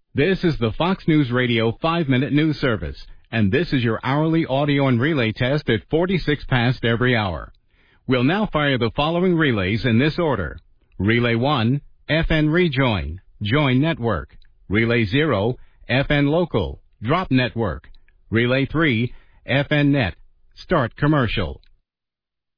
This is the Fox News Radio 5-minute news service, and this is your hourly audio and relay test at 46 past every hour. We'll now fire the following relays in this order. Relay 1, FN Rejoin, Join Network. Relay 0, FN Local, Drop Network. Relay 3, FN Net, Start Commercial.